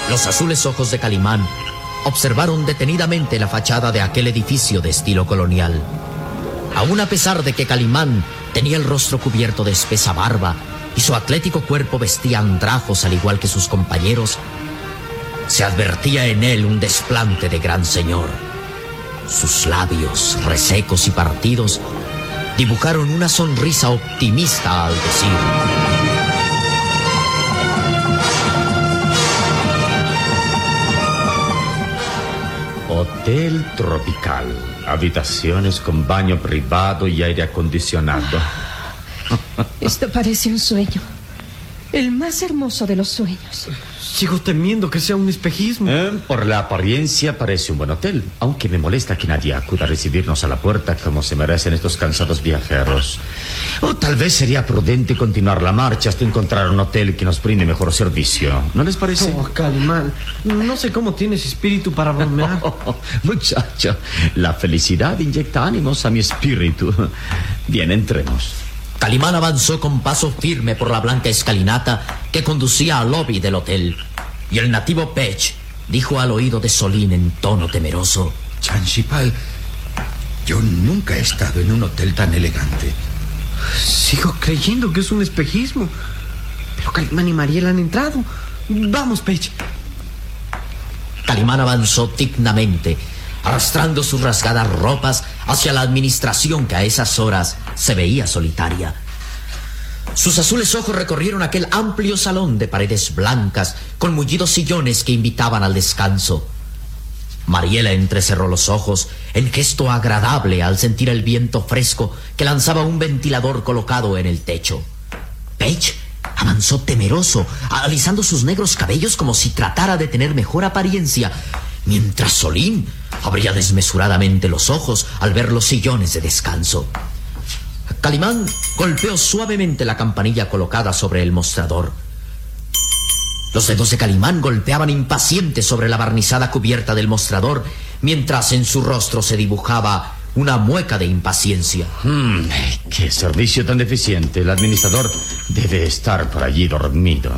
Los azules ojos de Calimán observaron detenidamente la fachada de aquel edificio de estilo colonial. Aún a pesar de que Calimán tenía el rostro cubierto de espesa barba y su atlético cuerpo vestía andrajos al igual que sus compañeros, se advertía en él un desplante de gran señor. Sus labios, resecos y partidos, dibujaron una sonrisa optimista al decir: Hotel Tropical. Habitaciones con baño privado y aire acondicionado. Esto parece un sueño. El más hermoso de los sueños. Sigo temiendo que sea un espejismo. Por la apariencia parece un buen hotel, aunque me molesta que nadie acuda a recibirnos a la puerta como se merecen estos cansados viajeros. O tal vez sería prudente continuar la marcha hasta encontrar un hotel que nos brinde mejor servicio. ¿No les parece? Oh, Calimán, no sé cómo tienes espíritu para bromear. Muchacho, la felicidad inyecta ánimos a mi espíritu. Bien, entremos. Calimán avanzó con paso firme por la blanca escalinata que conducía al lobby del hotel. Y el nativo Pech dijo al oído de Solín en tono temeroso: Chanchipal, yo nunca he estado en un hotel tan elegante. Sigo creyendo que es un espejismo. Pero Calimán y Mariela han entrado. Vamos, Pech. Calimán avanzó dignamente, arrastrando sus rasgadas ropas hacia la administración que a esas horas se veía solitaria. Sus azules ojos recorrieron aquel amplio salón de paredes blancas con mullidos sillones que invitaban al descanso. Mariela entrecerró los ojos en gesto agradable al sentir el viento fresco que lanzaba un ventilador colocado en el techo. Pech avanzó temeroso, alisando sus negros cabellos como si tratara de tener mejor apariencia, mientras Solín abría desmesuradamente los ojos al ver los sillones de descanso. Calimán golpeó suavemente la campanilla colocada sobre el mostrador. Los dedos de Calimán golpeaban impacientes sobre la barnizada cubierta del mostrador, mientras en su rostro se dibujaba una mueca de impaciencia. ¡Qué servicio tan deficiente! El administrador debe estar por allí dormido.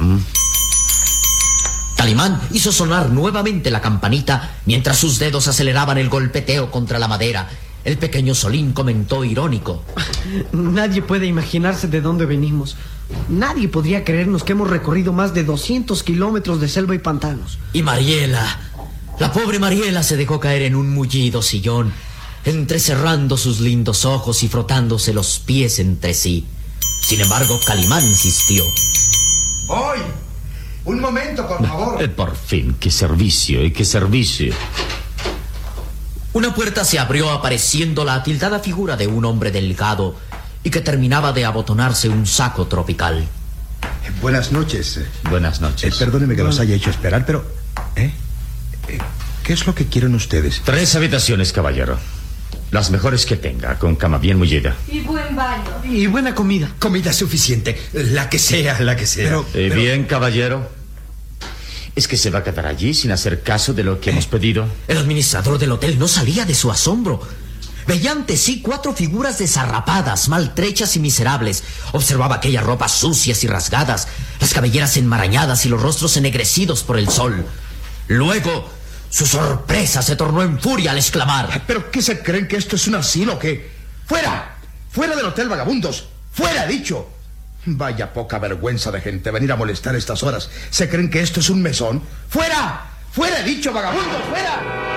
Calimán hizo sonar nuevamente la campanita mientras sus dedos aceleraban el golpeteo contra la madera. El pequeño Solín comentó irónico: Nadie puede imaginarse de dónde venimos. Nadie podría creernos que hemos recorrido más de 200 kilómetros de selva y pantanos. Y Mariela, la pobre Mariela, se dejó caer en un mullido sillón, entrecerrando sus lindos ojos y frotándose los pies entre sí. Sin embargo, Calimán insistió: ¡Voy! Un momento, por favor. Por fin, qué servicio y qué servicio. Una puerta se abrió apareciendo la atildada figura de un hombre delgado y que terminaba de abotonarse un saco tropical. Buenas noches. Buenas noches. Perdóneme que los haya hecho esperar, pero... ¿qué es lo que quieren ustedes? 3 habitaciones, caballero. Las mejores que tenga, con cama bien mullida. Y buen baño. Y buena comida. Comida suficiente, la que sea. Pero... Bien, caballero. ¿Es que se va a quedar allí sin hacer caso de lo que hemos pedido? El administrador del hotel no salía de su asombro. Veía ante sí 4 figuras desarrapadas, maltrechas y miserables. Observaba aquellas ropas sucias y rasgadas, las cabelleras enmarañadas y los rostros ennegrecidos por el sol. Luego, su sorpresa se tornó en furia al exclamar: ¿Pero qué se creen, que esto es un asilo o qué? ¡Fuera! ¡Fuera del hotel, vagabundos! ¡Fuera, dicho! Vaya poca vergüenza de gente venir a molestar a estas horas. ¿Se creen que esto es un mesón? ¡Fuera! ¡Fuera, dicho, vagabundos! ¡Fuera!